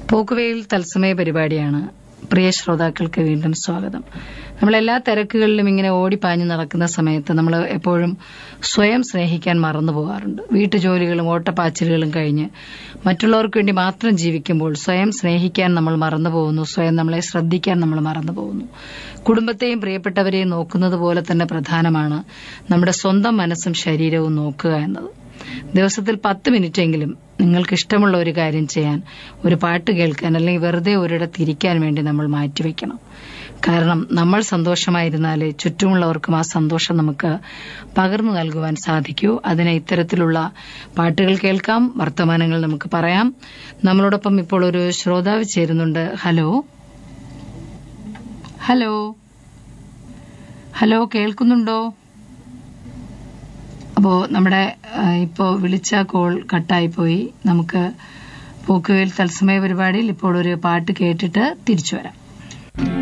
പോക്കുവെയിൽ തത്സമയ പരിപാടിയാണ്. പ്രിയ ശ്രോതാക്കൾക്ക് വീണ്ടും സ്വാഗതം. നമ്മളെല്ലാ തിരക്കുകളിലും ഇങ്ങനെ ഓടിപ്പാഞ്ഞു നടക്കുന്ന സമയത്ത് നമ്മൾ എപ്പോഴും സ്വയം സ്നേഹിക്കാൻ മറന്നു പോകാറുണ്ട്. വീട്ടുജോലികളും ഓട്ടപ്പാച്ചിലുകളും കഴിഞ്ഞ് മറ്റുള്ളവർക്ക് വേണ്ടി മാത്രം ജീവിക്കുമ്പോൾ സ്വയം സ്നേഹിക്കാൻ നമ്മൾ മറന്നു പോകുന്നു, സ്വയം നമ്മളെ ശ്രദ്ധിക്കാൻ നമ്മൾ മറന്നു പോകുന്നു. കുടുംബത്തെയും പ്രിയപ്പെട്ടവരെയും നോക്കുന്നത് പോലെ തന്നെ പ്രധാനമാണ് നമ്മുടെ സ്വന്തം മനസ്സും ശരീരവും നോക്കുക എന്നത്. ദിവസത്തിൽ 10 മിനിറ്റെങ്കിലും നിങ്ങൾക്ക് ഇഷ്ടമുള്ള ഒരു കാര്യം ചെയ്യാൻ, ഒരു പാട്ട് കേൾക്കാൻ, അല്ലെങ്കിൽ വെറുതെ ഒരിടത്ത് ഇരിക്കാൻ വേണ്ടി നമ്മൾ മാറ്റിവെക്കണം. കാരണം നമ്മൾ സന്തോഷമായിരുന്നാലേ ചുറ്റുമുള്ളവർക്കും ആ സന്തോഷം നമുക്ക് പകർന്നു നൽകുവാൻ സാധിക്കൂ. അതിന് ഇത്തരത്തിലുള്ള പാട്ടുകൾ കേൾക്കാം, വർത്തമാനങ്ങൾ നമുക്ക് പറയാം. നമ്മളോടൊപ്പം ഇപ്പോൾ ഒരു ശ്രോതാവ് ചേരുന്നുണ്ട്. ഹലോ ഹലോ ഹലോ കേൾക്കുന്നുണ്ടോ? അപ്പോ നമ്മുടെ ഇപ്പോ വിളിച്ച കോൾ കട്ടായിപ്പോയി. നമുക്ക് പോക്കുവെയിൽ തത്സമയ പരിപാടിയിൽ ഇപ്പോൾ ഒരു പാട്ട് കേട്ടിട്ട് തിരിച്ചു വരാം.